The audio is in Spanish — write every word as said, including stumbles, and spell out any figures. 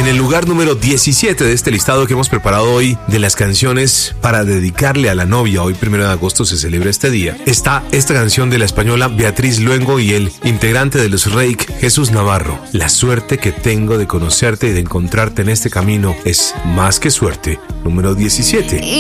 En el lugar número diecisiete de este listado que hemos preparado hoy de las canciones para dedicarle a la novia, hoy primero de agosto se celebra este día, está esta canción de la española Beatriz Luengo y el integrante de los Reik, Jesús Navarro. La suerte que tengo de conocerte y de encontrarte en este camino es más que suerte. Número diecisiete.